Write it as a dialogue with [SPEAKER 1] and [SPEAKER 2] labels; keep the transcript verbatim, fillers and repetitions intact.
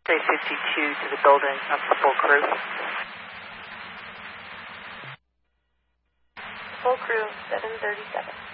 [SPEAKER 1] Say fifty-two to the building. That's the full crew.
[SPEAKER 2] Full crew, seven thirty-seven.